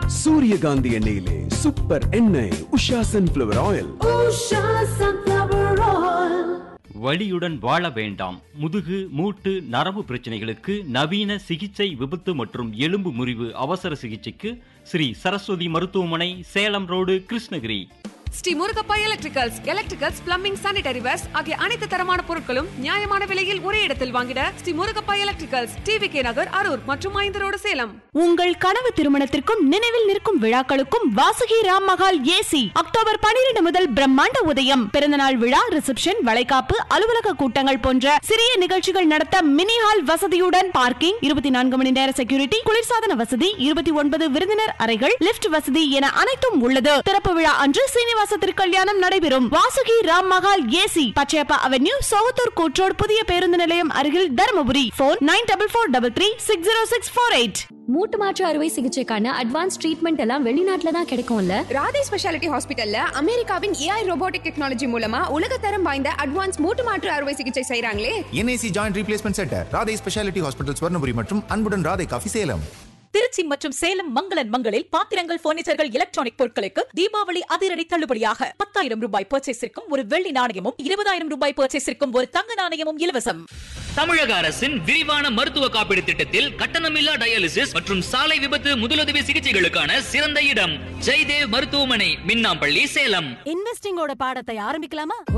சூரியகாந்தி எண்ணெயிலே சூப்பர் எண்ணெய் உஷா சன்ஃபிளவர் ஆயில். வலியுடன் வாழ வேண்டாம். முதுகு, மூட்டு, நரம்பு பிரச்சனைகளுக்கு நவீன சிகிச்சை, விபத்து மற்றும் எலும்பு முறிவு அவசர சிகிச்சைக்கு ஸ்ரீ சரஸ்வதி மருத்துவமனை, Salem road, Krishnagiri. Sri Murugappa electricals, plumbing, sanitary verse ஆகிய அனைத்து தரமான பொருட்களும் நியாயமான விலையில் ஒரே இடத்தில் வாங்கிட ஸ்ரீ முருகப்பா எலக்ட்ரிகல்ஸ், டிவிகே நகர், அரூர் மற்றும் 5 ரோடு, சேலம். உங்கள் கனவு திருமணத்திற்கும் நினைவில் நிற்கும் விழாக்களுக்கும் வாசுகி ராம் மஹால் ஏசி அக்டோபர் 12 முதல் பிரம்மாண்ட உதயம். பிறந்தநாள் விழா, ரிசப்ஷன், வளைகாப்பு, அலுவலக கூட்டங்கள் போன்ற சிறிய நிகழ்ச்சிகள் நடத்த மினி ஹால் வசதியுடன் பார்க்கிங், 24 மணி நேர செக்யூரிட்டி, குளிர்சாதன வசதி, 29 விருந்தினர் அறைகள், லிப்ட் வசதி என அனைத்தும் உள்ளது. திறப்பு விழா அன்று சீனிவாச திருக்கல்யாணம் நடைபெறும். வாசுகி ராம் மஹால் ஏசி, பச்சையப்பா அவென்யூ, சோகத்தூர் கூற்றோடு, புதிய பேருந்து நிலையம் அருகில், தருமபுரி. போன் 9443360648. மூட்டு மாற்று அறுவை சிகிச்சைக்கான அட்வான்ஸ் ட்ரீட்மெண்ட் எல்லாம் வெளிநாட்டுல தான் கிடைக்கும்ல. ராதே ஸ்பெஷாலிட்டி ஹாஸ்பிட்டல்ல அமெரிக்காவின் AI ரோபோட்டிக் டெக்னாலஜி மூலமா உலகத்தரம் வாய்ந்த அட்வான்ஸ் மூட்டு மாற்று அறுவை சிகிச்சை செய்றாங்களே. NAC joint replacement centre, Radhe speciality hospital, Swarnapuri மற்றும் அன்புடன் ராதே காஃபி, சேலம். திருச்சி மற்றும் சேலம் மங்களன் மங்களில் பாத்திரங்கள், பர்னிச்சர்கள், எலக்ட்ரானிக் பொருட்களுக்கு தீபாவளி அதிரடி தள்ளுபடியாக 10,000 ரூபாய் பர்ச்சேஸிற்கும் ஒரு வெள்ளி நாணயமும், 20,000 ரூபாய் பர்ச்சேஸிற்கும் ஒரு தங்க நாணயமும் இலவசம். தமிழக அரசின் விரிவான மருத்துவ காப்பீடு திட்டத்தில் கட்டணமில்லா டயாலிசிஸ் மற்றும் சாலை விபத்து முதலுதவி சிகிச்சைகளுக்கான சிறந்த இடம் ஜெய்தேவ் மருத்துவமனை, மின்னாம்பள்ளி, சேலம். இன்வெஸ்டிங்கோட பாடத்தை ஆரம்பிக்கலாமா?